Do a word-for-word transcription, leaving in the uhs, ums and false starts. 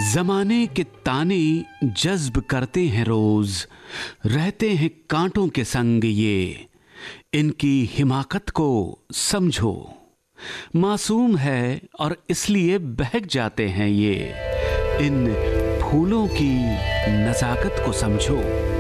जमाने के ताने जज्ब करते हैं रोज, रहते हैं कांटों के संग ये, इनकी हिमाकत को समझो। मासूम है और इसलिए बहक जाते हैं ये, इन फूलों की नज़ाकत को समझो।